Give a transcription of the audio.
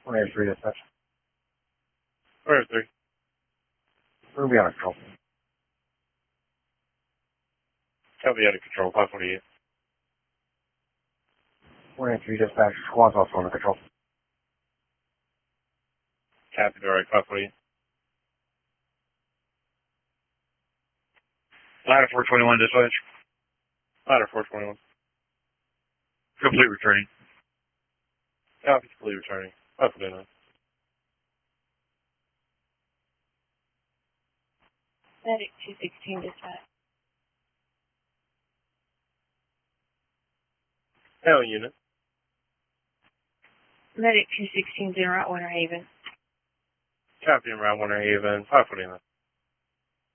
183 dispatch. 183. We'll be out of control. Copy out of control, 548. 183 dispatch. Squad's also under control. Copy, direct, 548. Ladder 421 dispatch. Ladder 421. Complete returning. Copy, complete returning. 549. Medic 216 dispatch. Hell unit. Medic 216 en route Winter Haven. Copy, en route Winter Haven, 549.